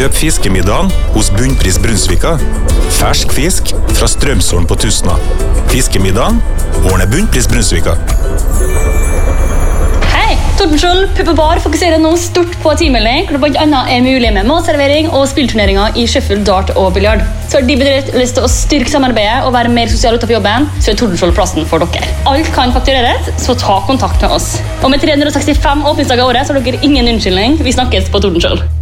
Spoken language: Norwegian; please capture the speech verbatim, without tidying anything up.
Kjøp fiskemiddagen hos Bunnpris Brunsvika. Fersk fisk fra Strømsholm på Tusna. Fiskemiddagen ordner Bunnpris Brunsvika. Hei, Tordenskjold Pub og Bar fokuserer nå stort på timelding, hvor det blant annet er mulig med matservering og spillturneringer i shuffle, dart og biljard. Så har de bedrift lyst til å styrke samarbeidet og være mer sosial utenfor jobben, så er Tordenskjold plassen for dere. Alt kan faktureres, så ta kontakt med oss. Og med tre hundre og sekstifem åpningsdager i året, så har dere ingen unnskyldning. Vi snakkes på Tordenskjold.